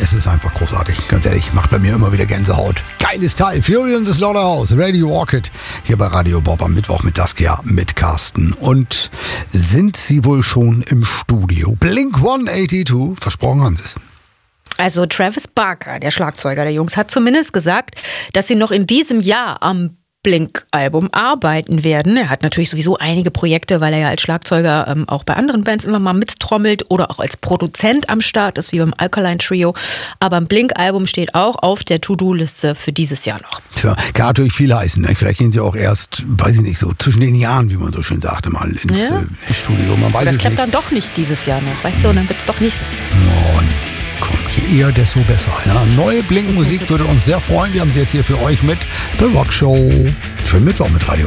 es ist einfach großartig. Ganz ehrlich, macht bei mir immer wieder Gänsehaut. Geiles Teil. Fury in the Slaughterhouse, Radio Rocket. Hier bei Radio Bob am Mittwoch mit Saskia, mit Carsten. Und sind sie wohl schon im Studio? Blink 182, versprochen haben sie es. Also Travis Barker, der Schlagzeuger der Jungs, hat zumindest gesagt, dass sie noch in diesem Jahr am Blink-Album arbeiten werden. Er hat natürlich sowieso einige Projekte, weil er ja als Schlagzeuger auch bei anderen Bands immer mal mittrommelt oder auch als Produzent am Start ist, wie beim Alkaline Trio. Aber ein Blink-Album steht auch auf der To-Do-Liste für dieses Jahr noch. Tja, kann natürlich viel heißen. Ne? Vielleicht gehen sie auch erst, weiß ich nicht, so zwischen den Jahren, wie man so schön sagte, mal ins Studio. Man weiß das es klappt nicht. Dann doch nicht dieses Jahr noch, weißt du? Und dann wird es doch nächstes Jahr. Oh, komm, je eher, desto besser. Ja, neue Blink-Musik würde uns sehr freuen. Wir haben sie jetzt hier für euch mit The Rock Show. Schönen Mittwoch mit Radio